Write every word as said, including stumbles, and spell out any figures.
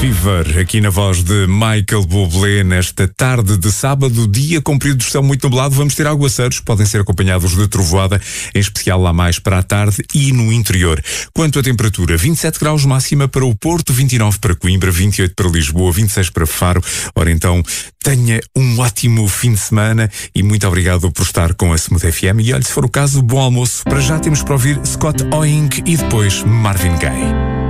Fever, aqui na voz de Michael Bublé, nesta tarde de sábado, dia comprido de céu muito nublado. Vamos ter aguaceiros, podem ser acompanhados de trovoada, em especial lá mais para a tarde e no interior. Quanto à temperatura, vinte e sete graus máxima para o Porto, vinte e nove para Coimbra, vinte e oito para Lisboa, vinte e seis para Faro. Ora então, tenha um ótimo fim de semana e muito obrigado por estar com a Smooth F M. E olha, se for o caso, bom almoço. Para já temos para ouvir Scott Owing e depois Marvin Gaye.